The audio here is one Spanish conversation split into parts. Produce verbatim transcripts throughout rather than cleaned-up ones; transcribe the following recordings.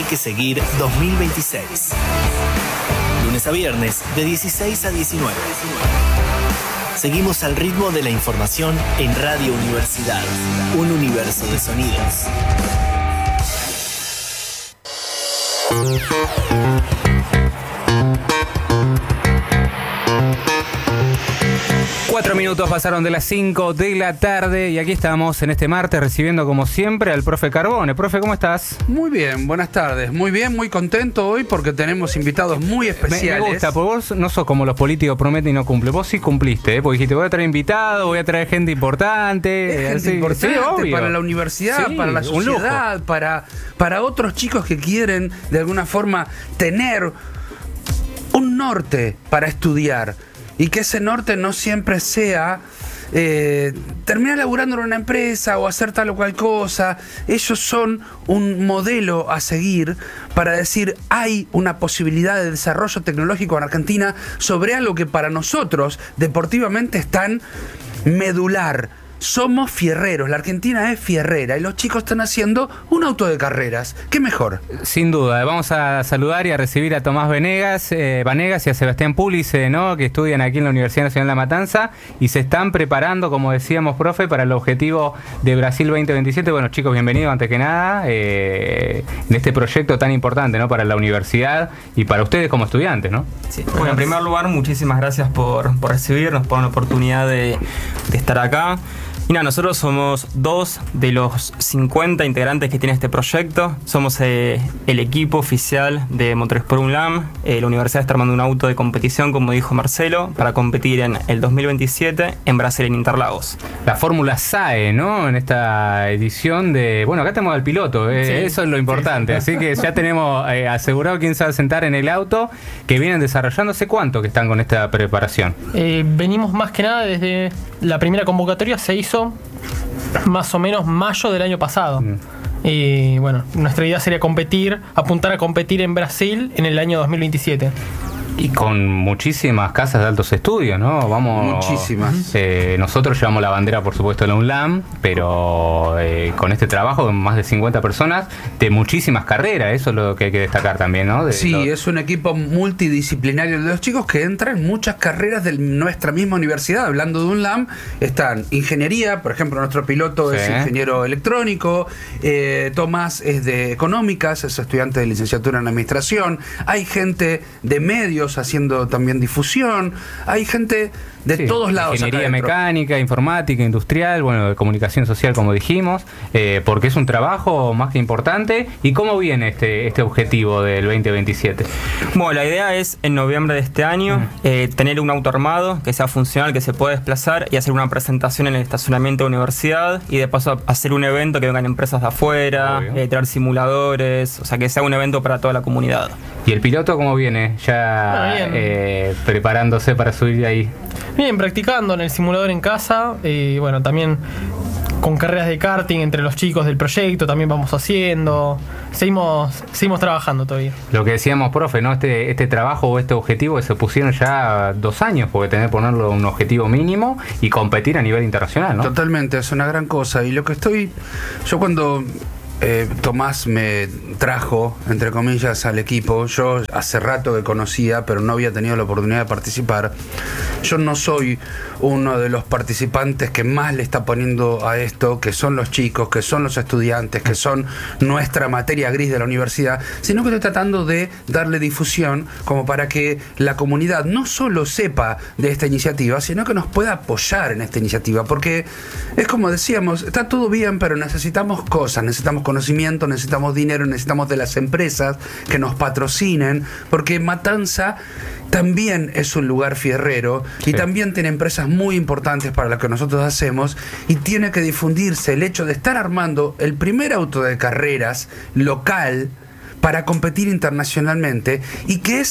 que seguir dos mil veintiséis. Lunes a viernes de dieciséis a diecinueve. Seguimos al ritmo de la información en Radio Universidad. Un universo de sonidos. Cuatro minutos pasaron de las cinco de la tarde y aquí estamos en este martes recibiendo como siempre al profe Carbone. Profe, ¿cómo estás? Muy bien, buenas tardes. Muy bien, muy contento hoy porque tenemos invitados muy especiales. Me, me gusta, porque vos no sos como los políticos prometen y no cumplen. Vos sí cumpliste, ¿eh? Porque dijiste, voy a traer invitados, voy a traer gente importante. Es gente así, importante sí, obvio. Para la universidad, Sí, para la un lujo. sociedad, para, para otros chicos que quieren de alguna forma tener un norte para estudiar. Y que ese norte no siempre sea eh, terminar laburando en una empresa o hacer tal o cual cosa. Ellos son un modelo a seguir para decir, hay una posibilidad de desarrollo tecnológico en Argentina sobre algo que para nosotros deportivamente es tan medular. Somos fierreros, la Argentina es fierrera y los chicos están haciendo un auto de carreras. ¿Qué mejor? Sin duda, vamos a saludar y a recibir a Tomás Venegas, eh, Vanegas y a Sebastián Púlice, ¿no? Que estudian aquí en la Universidad Nacional de La Matanza y se están preparando, como decíamos, profe, para el objetivo de Brasil veinte veintisiete. Bueno, chicos, bienvenidos antes que nada eh, en este proyecto tan importante, ¿no? Para la universidad y para ustedes como estudiantes, ¿no? Sí. Bueno, en primer lugar, muchísimas gracias por, por recibirnos, por la oportunidad de, de estar acá. Y nada, nosotros somos dos de los cincuenta integrantes que tiene este proyecto. Somos eh, el equipo oficial de Motorsport UNLAM. Eh, la universidad está armando un auto de competición, como dijo Marcelo, para competir en el dos mil veintisiete en Brasil, en Interlagos. La fórmula S A E, ¿no? En esta edición de... Bueno, acá tenemos al piloto, eh, Sí. eso es lo importante. Así que ya tenemos eh, asegurado quién se va a sentar en el auto, que vienen desarrollando. ¿Hace cuánto que están con esta preparación? Eh, venimos más que nada desde la primera convocatoria, se hizo más o menos mayo del año pasado. Mm. Y bueno, nuestra idea sería competir, apuntar a competir en Brasil en el año dos mil veintisiete. Y con muchísimas casas de altos estudios, ¿no? Vamos, Muchísimas. Eh, nosotros llevamos la bandera, por supuesto, de la UNLAM, pero eh, con este trabajo, con más de cincuenta personas, de muchísimas carreras, eso es lo que hay que destacar también, ¿no? De Sí, los... es un equipo multidisciplinario de los chicos que entran en muchas carreras de nuestra misma universidad. Hablando de UNLAM, están ingeniería, por ejemplo, nuestro piloto Sí. es ingeniero electrónico, eh, Tomás es de económicas, es estudiante de licenciatura en administración, hay gente de medios haciendo también difusión, hay gente de Sí, todos lados. ingeniería acá adentro. mecánica, informática, industrial, bueno, de comunicación social, como dijimos, eh, porque es un trabajo más que importante. ¿Y cómo viene este, este objetivo del veinte veintisiete? Bueno, la idea es en noviembre de este año Mm. eh, tener un auto armado que sea funcional, que se pueda desplazar y hacer una presentación en el estacionamiento de la universidad y de paso hacer un evento que vengan empresas de afuera, eh, traer simuladores, o sea que sea un evento para toda la comunidad. ¿Y el piloto cómo viene? Ya Ah, bien. eh, preparándose para subir de ahí. Bien, practicando en el simulador en casa y bueno, también con carreras de karting entre los chicos del proyecto también vamos haciendo. Seguimos, seguimos trabajando todavía. Lo que decíamos, profe, ¿no? Este, este trabajo o este objetivo se pusieron ya dos años, porque tener que ponerlo un objetivo mínimo y competir a nivel internacional, ¿no? Totalmente, es una gran cosa. Y lo que estoy... Yo cuando... Eh, Tomás me trajo, entre comillas, al equipo. Yo hace rato que conocía, pero no había tenido la oportunidad de participar. Yo no soy uno de los participantes que más le está poniendo a esto, que son los chicos, que son los estudiantes, que son nuestra materia gris de la universidad, sino que estoy tratando de darle difusión como para que la comunidad no solo sepa de esta iniciativa, sino que nos pueda apoyar en esta iniciativa, porque es como decíamos, está todo bien, pero necesitamos cosas, necesitamos conocimiento, necesitamos dinero, necesitamos de las empresas que nos patrocinen, porque Matanza también es un lugar fierrero y Sí. también tiene empresas muy importantes para lo que nosotros hacemos y tiene que difundirse el hecho de estar armando el primer auto de carreras local para competir internacionalmente y que es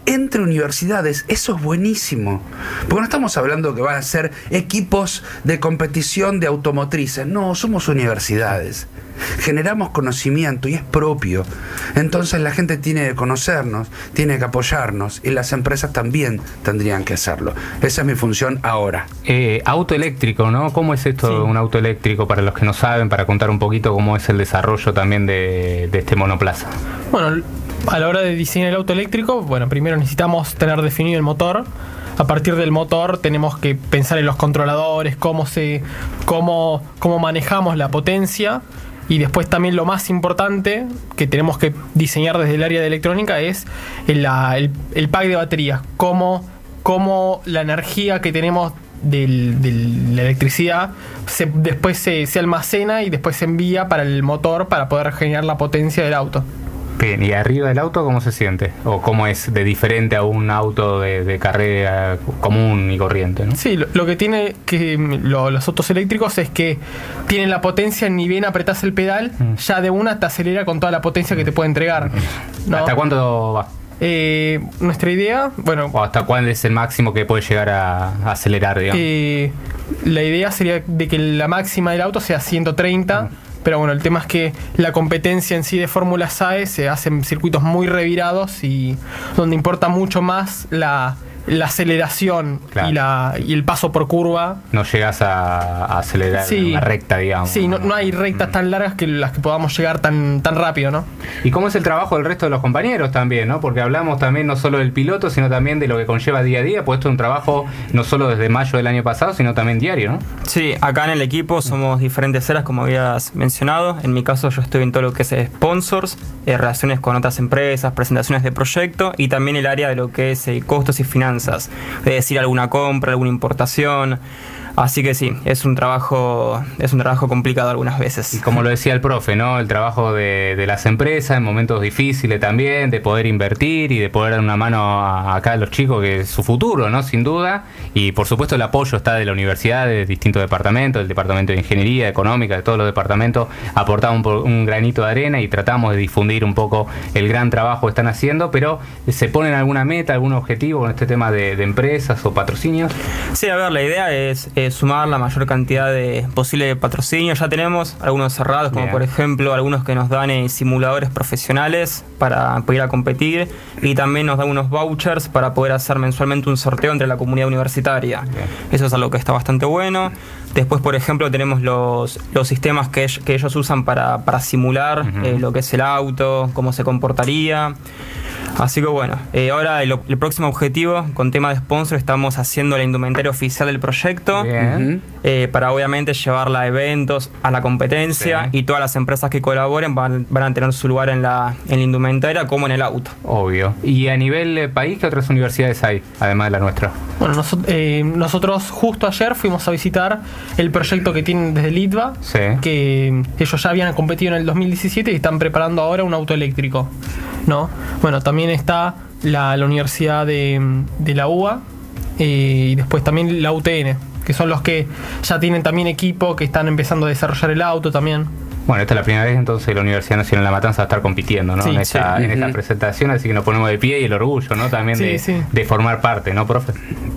entre universidades. Eso es buenísimo. Porque no estamos hablando que van a ser equipos de competición de automotrices. No, somos universidades. Generamos conocimiento y es propio. Entonces la gente tiene que conocernos, tiene que apoyarnos y las empresas también tendrían que hacerlo. Esa es mi función ahora. Eh, auto eléctrico, ¿no? ¿Cómo es esto Sí. de un auto eléctrico para los que no saben, para contar un poquito cómo es el desarrollo también de, de este monoplaza? Bueno, a la hora de diseñar el auto eléctrico, bueno, primero necesitamos tener definido el motor. A partir del motor tenemos que pensar en los controladores, cómo se, cómo, cómo manejamos la potencia. Y después también lo más importante que tenemos que diseñar desde el área de electrónica es el, la- el, el pack de baterías. Cómo, cómo la energía que tenemos del- de la electricidad se, después se, se almacena y después se envía para el motor para poder generar la potencia del auto. Bien, ¿y arriba del auto cómo se siente? ¿O cómo es de diferente a un auto de, de carrera común y corriente, ¿no? Sí, lo, lo que tiene que lo- los autos eléctricos es que tienen la potencia, ni bien apretás el pedal, Mm. ya de una te acelera con toda la potencia que te puede entregar, ¿no? ¿Hasta cuándo va? Eh, nuestra idea, bueno, ¿O hasta cuándo es el máximo que puede llegar a, a acelerar, digamos? eh, la idea sería de que la máxima del auto sea ciento treinta, pero bueno, el tema es que la competencia en sí de Fórmula S A E se hace en circuitos muy revirados y donde importa mucho más la, la aceleración Claro. y, la, y el paso por curva. No llegas a, a acelerar Sí. en una recta, digamos. Sí, no, no hay rectas tan largas que las que podamos llegar tan, tan rápido, ¿no? ¿Y cómo es el trabajo del resto de los compañeros también, no? Porque hablamos también no solo del piloto, sino también de lo que conlleva día a día, pues esto es un trabajo no solo desde mayo del año pasado, sino también diario, ¿no? Sí, acá en el equipo somos diferentes áreas, como habías mencionado. En mi caso yo estoy en todo lo que es sponsors, eh, relaciones con otras empresas, presentaciones de proyecto y también el área de lo que es eh, costos y finanzas, es decir, alguna compra, alguna importación. Así que sí, es un trabajo, es un trabajo complicado algunas veces. Y como lo decía el profe, ¿no? El trabajo de, de las empresas en momentos difíciles también, de poder invertir y de poder dar una mano a, acá a los chicos, que es su futuro, ¿no? Sin duda. Y por supuesto el apoyo está de la universidad, de distintos departamentos, del departamento de ingeniería, económica, de todos los departamentos, aportamos un, un granito de arena y tratamos de difundir un poco el gran trabajo que están haciendo, pero ¿se ponen alguna meta, algún objetivo con este tema de, de empresas o patrocinios? Sí, a ver, la idea es eh, sumar la mayor cantidad de posible patrocinios. Ya tenemos algunos cerrados, como Bien. por ejemplo algunos que nos dan eh, simuladores profesionales para poder ir a competir y también nos dan unos vouchers para poder hacer mensualmente un sorteo entre la comunidad universitaria. Bien. Eso es algo que está bastante bueno. Después, por ejemplo, tenemos los, los sistemas que, ell- que ellos usan para, para simular Ujú. eh, lo que es el auto, cómo se comportaría. Así que bueno, eh, ahora el, el próximo objetivo con tema de sponsor estamos haciendo la indumentaria oficial del proyecto. Bien. Eh, para obviamente llevarla a eventos, a la competencia, Sí. y todas las empresas que colaboren van, van a tener su lugar en la, en la indumentaria como en el auto. Obvio. ¿Y a nivel eh, país qué otras universidades hay, además de la nuestra? Bueno, noso- eh, nosotros justo ayer fuimos a visitar el proyecto que tienen desde Litva, Sí. que ellos ya habían competido en el dos mil diecisiete y están preparando ahora un auto eléctrico, ¿no? Bueno, también está la, la Universidad de, de la U A eh, y después también la U T N, que son los que ya tienen también equipo, que están empezando a desarrollar el auto también. Bueno, esta es la primera vez entonces que la Universidad Nacional de La Matanza va a estar compitiendo, ¿no? Sí, en esta, sí. en esta Ujú. presentación, así que nos ponemos de pie y el orgullo, ¿no? También Sí, de, sí. de formar parte, ¿no, profe?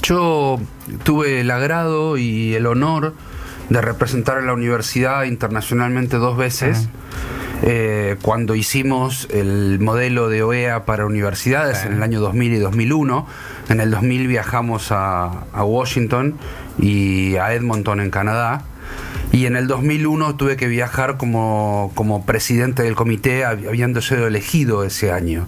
Yo tuve el agrado y el honor de representar a la universidad internacionalmente dos veces. Eh, cuando hicimos el modelo de O E A para universidades Sí. en el año dos mil y dos mil uno. En el dos mil viajamos a, a Washington y a Edmonton en Canadá. Y en el dos mil uno tuve que viajar como, como presidente del comité, hab- habiendo sido elegido ese año.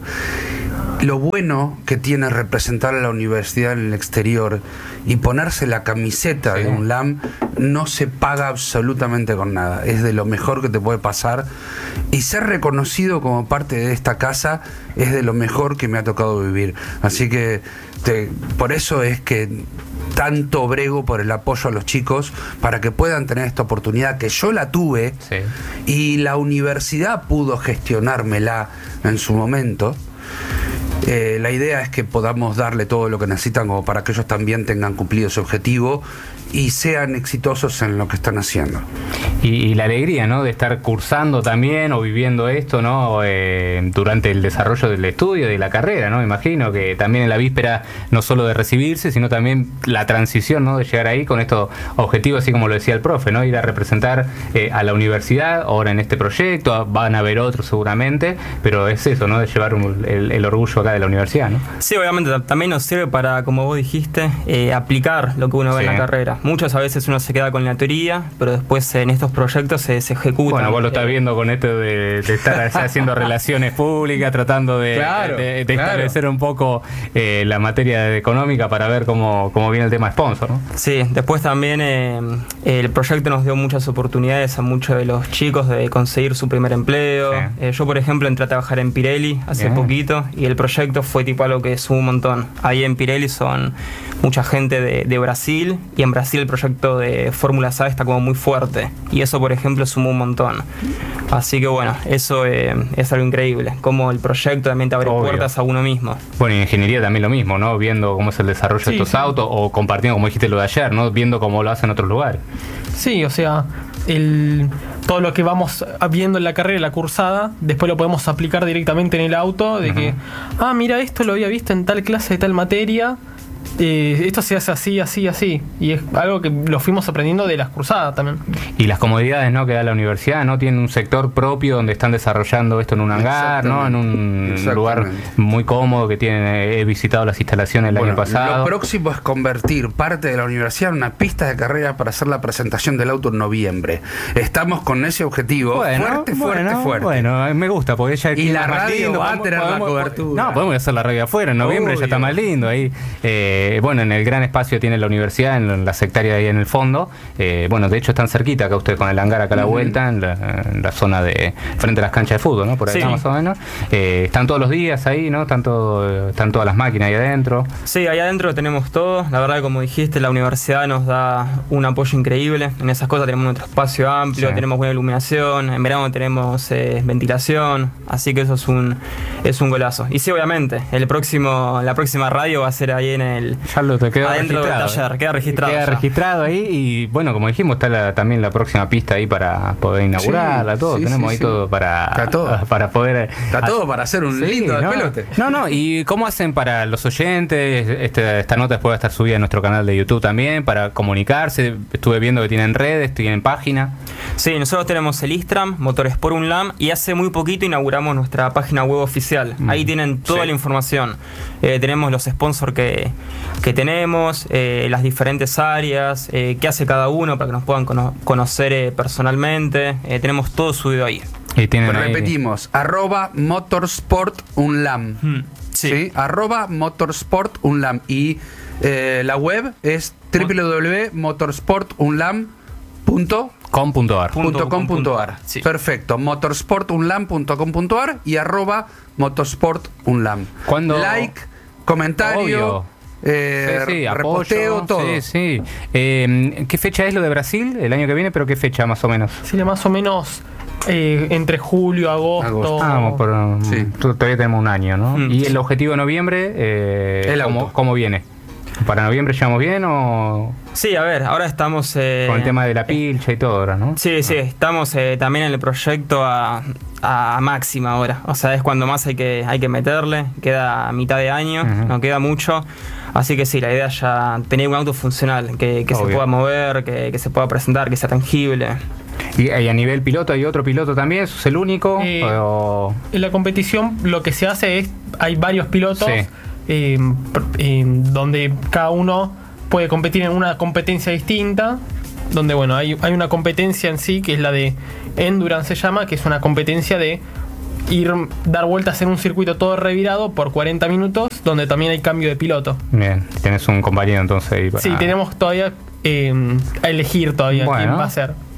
Lo bueno que tiene representar a la universidad en el exterior y ponerse la camiseta Sí. de un LAM no se paga absolutamente con nada. Es de lo mejor que te puede pasar. Y ser reconocido como parte de esta casa es de lo mejor que me ha tocado vivir. Así que te- por eso es que tanto brego por el apoyo a los chicos para que puedan tener esta oportunidad que yo la tuve Sí. y la universidad pudo gestionármela en su momento. Eh, la idea es que podamos darle todo lo que necesitan como para que ellos también tengan cumplido ese objetivo y sean exitosos en lo que están haciendo. Y, y la alegría, ¿no? De estar cursando también o viviendo esto, ¿no? Eh, durante el desarrollo del estudio, de la carrera, ¿no? Imagino que también en la víspera, no solo de recibirse, sino también la transición, ¿no? De llegar ahí con estos objetivos, así como lo decía el profe, ¿no? Ir a representar eh, a la universidad, ahora en este proyecto, van a haber otros seguramente, pero es eso, ¿no? De llevar un, el, el orgullo acá de la universidad, ¿no? Sí, obviamente también nos sirve para, como vos dijiste, eh, aplicar lo que uno ve Sí. en la carrera. Muchas a veces uno se queda con la teoría, pero después en estos proyectos se, se ejecutan. Bueno, vos lo estás Eh, viendo con esto de, de estar allá haciendo relaciones públicas, tratando de, Claro, de, de claro. establecer un poco eh, la materia económica para ver cómo, cómo viene el tema sponsor, ¿no? Sí, después también eh, el proyecto nos dio muchas oportunidades a muchos de los chicos de conseguir su primer empleo. Sí. Eh, yo, por ejemplo, entré a trabajar en Pirelli hace Bien. poquito y el proyecto fue tipo algo que sumó un montón. Ahí en Pirelli son mucha gente de, de Brasil y en Brasil el proyecto de Fórmula S A está como muy fuerte y eso, por ejemplo, sumó un montón. Así que bueno, eso eh, es algo increíble, como el proyecto también te abre Obvio. puertas a uno mismo. Bueno, y en ingeniería también lo mismo, ¿no? Viendo cómo es el desarrollo Sí, de estos sí. autos o compartiendo, como dijiste lo de ayer, ¿no? Viendo cómo lo hacen en otros lugares. Sí, o sea, el, todo lo que vamos viendo en la carrera, la cursada, después lo podemos aplicar directamente en el auto, de que, ah, mira, esto lo había visto en tal clase de tal materia, eh, esto se hace así, así, así. Y es algo que lo fuimos aprendiendo de las cursadas también. Y las comodidades, ¿no? Que da la universidad, ¿no? Tienen un sector propio donde están desarrollando esto en un hangar, ¿no? En un Exactamente. lugar muy cómodo que tienen. He visitado las instalaciones el Bueno, año pasado. lo próximo es convertir parte de la universidad en una pista de carrera para hacer la presentación del auto en noviembre. Estamos con ese objetivo Bueno, fuerte, fuerte, bueno, fuerte. Bueno, me gusta porque ya Y la es más radio va a podemos- tener la podemos- cobertura. No, podemos hacer la radio afuera. En noviembre ya está Obvio. más lindo ahí. Eh, bueno, en el gran espacio tiene la universidad, en la sectaria ahí en el fondo. Eh, bueno, de hecho están cerquita acá ustedes con el hangar acá a la Ujú. vuelta, en la, en la zona de frente a las canchas de fútbol, ¿no? Por ahí Sí. más o menos. Eh, están todos los días ahí, ¿no? Están, todo- están todas las máquinas ahí adentro. Sí, ahí adentro tenemos todo. La verdad, como dijiste, la universidad nos da un apoyo increíble. En esas cosas tenemos nuestro espacio amplio, Sí. tenemos buena iluminación, en verano tenemos eh, ventilación, así que eso es un es un golazo. Y sí, obviamente, el próximo la próxima radio va a ser ahí en el Ya lo te quedó adentro del registrado. taller, ¿eh? queda registrado. Queda ya. registrado ahí y bueno, como dijimos, está la- también la próxima pista ahí para poder inaugurarla, Sí, todo. sí, Tenemos sí, ahí sí. todo para, Está todo. para poder... Está todo para hacer un Sí, lindo ¿no? despelote. No, no, y cómo hacen para los oyentes, este, esta nota después va a estar subida en nuestro canal de YouTube también, para comunicarse. Estuve viendo que tienen redes, tienen página. Sí, nosotros tenemos el Istram, Motores por un LAM, y hace muy poquito inauguramos nuestra página web oficial. Mm, Ahí tienen toda sí. la información. Eh, tenemos los sponsors que, que tenemos, eh, las diferentes áreas, eh, qué hace cada uno para que nos puedan cono- conocer eh, personalmente. Eh, tenemos todo subido ahí. Y tienen Pues ahí- repetimos, arroba motorsport unlam. Mm, Sí. sí. Arroba motorsport unlam. Y eh, la web es w w w punto motorsport unlam punto com punto ar. Punto com punto ar. Sí. Perfecto. motorsport unlam punto com punto ar y arroba motorsport unlam. Cuando- Like, comentario, Obvio. eh, Sí, sí, reposteo, apoyo, todo. Sí, sí. Eh, ¿Qué fecha es lo de Brasil? El año que viene, pero ¿qué fecha más o menos? Sería más o menos eh, entre julio, agosto. Agosto. Ah, vamos por, Sí. t- todavía tenemos un año, ¿no? Mm. Y el objetivo de noviembre, eh, El ¿cómo, auto. cómo viene? ¿Para noviembre llegamos bien o Sí, a ver, ahora estamos... eh, con el tema de la pilcha y todo ahora, no? Sí, sí, estamos eh, también en el proyecto a, a máxima ahora. O sea, es cuando más hay que, hay que meterle. Queda a mitad de año, Ujú. no queda mucho. Así que sí, la idea es ya tener un auto funcional, que, que se Obvio. pueda mover, que, que se pueda presentar, que sea tangible. Y, y a nivel piloto, ¿hay otro piloto también? ¿Sos el único? Eh, O- En la competición lo que se hace es, hay varios pilotos Sí. eh, pr- eh, donde cada uno puede competir en una competencia distinta, donde bueno, hay, hay una competencia en sí que es la de Endurance se llama, que es una competencia de ir, dar vueltas en un circuito todo revirado por cuarenta minutos, donde también hay cambio de piloto. Bien, tenés un compañero entonces ahí para... Sí, tenemos todavía eh, a elegir todavía Bueno, quién va a ser.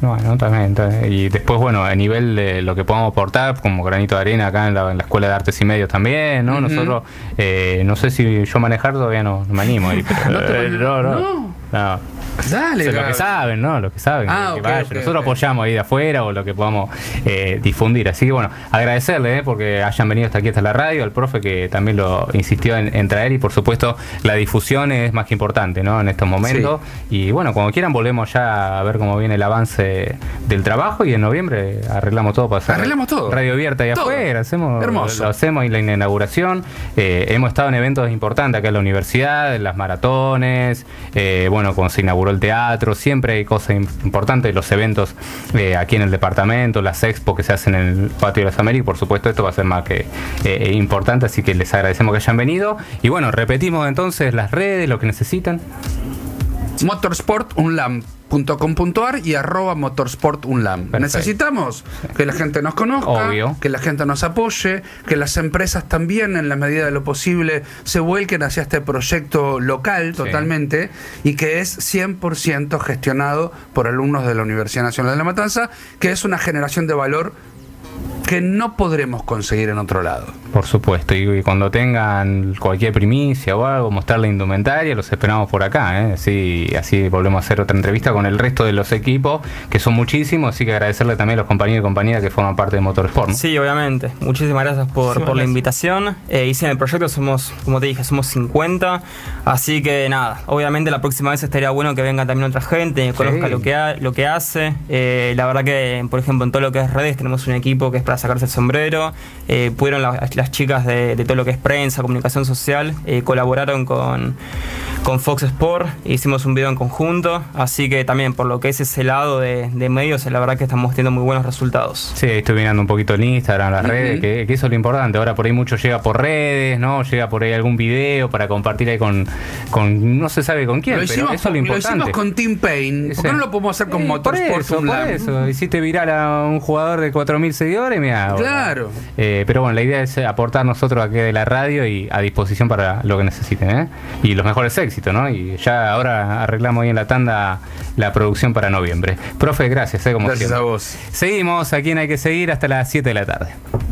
Bueno, también, también. Y después, bueno, a nivel de lo que podamos aportar, como granito de arena acá en la, en la Escuela de Artes y Medios también, ¿no? Uh-huh. Nosotros, eh, no sé si yo manejar todavía no, no me animo ahí, pero, ¿No te eh, no, no, no. no. Dale, o sea, lo que saben, ¿no? Lo que saben. Ah, que okay, vayan. okay, Nosotros okay. apoyamos ahí de afuera o lo que podamos eh, difundir. Así que bueno, agradecerle ¿eh? porque hayan venido hasta aquí, hasta la radio, al profe que también lo insistió en, en traer y por supuesto la difusión es más que importante, ¿no? En estos momentos. Sí. Y bueno, cuando quieran volvemos ya a ver cómo viene el avance del trabajo y en noviembre arreglamos todo para hacer arreglamos todo. Radio abierta ahí todo. afuera. Hacemos, Hermoso. Lo, lo hacemos y la inauguración. Eh, hemos estado en eventos importantes acá en la universidad, en las maratones, eh, bueno, cuando se inauguró el teatro. Siempre hay cosas importantes, los eventos eh, aquí en el departamento, las expos que se hacen en el Patio de las Américas, por supuesto esto va a ser más que eh, importante, así que les agradecemos que hayan venido. Y bueno, repetimos entonces las redes, lo que necesitan. Motorsport Unlam punto com punto ar y arroba Motorsport Unlam. Necesitamos que la gente nos conozca, obvio, que la gente nos apoye, que las empresas también en la medida de lo posible se vuelquen hacia este proyecto local totalmente, sí, y que es cien por ciento gestionado por alumnos de la Universidad Nacional de La Matanza, que es una generación de valor que no podremos conseguir en otro lado. Por supuesto, y, y cuando tengan cualquier primicia o algo, mostrar la indumentaria, los esperamos por acá, ¿eh? Así, así volvemos a hacer otra entrevista con el resto de los equipos, que son muchísimos, así que agradecerle también a los compañeros y compañeras que forman parte de Motorsport, ¿no? Sí, obviamente. Muchísimas gracias por, sí, por la gracias. invitación. Eh, y sí, en el proyecto somos, como te dije, somos cincuenta, así que nada, obviamente la próxima vez estaría bueno que venga también otra gente, que conozca sí. lo que ha, lo que hace. Eh, la verdad que, por ejemplo, en todo lo que es redes tenemos un equipo que es para sacarse el sombrero. Eh, pudieron la, las chicas de, de todo lo que es prensa, comunicación social, eh, colaboraron con, con Fox Sport, hicimos un video en conjunto, así que también por lo que es ese lado de, de medios, la verdad que estamos teniendo muy buenos resultados. Sí, estoy mirando un poquito el Instagram, las uh-huh. redes, que, que eso es lo importante. Ahora por ahí mucho llega por redes, ¿no? Llega por ahí algún video para compartir ahí con, con no se sabe con quién, lo hicimos, pero eso es lo importante. Lo hicimos con Team Pain, ¿por qué no lo podemos hacer con sí, Motorsport? Por eso, por eso, hiciste viral a un jugador de cuatro mil seguidores, mira. Claro. Eh, pero bueno, la idea es aportar nosotros aquí de la radio y a disposición para lo que necesiten, ¿eh? Y los mejores éxitos, ¿no? Y ya ahora arreglamos ahí en la tanda la producción para noviembre. Profe, gracias, ¿eh? Como gracias siempre. a vos. Seguimos aquí en Hay que Seguir hasta las siete de la tarde.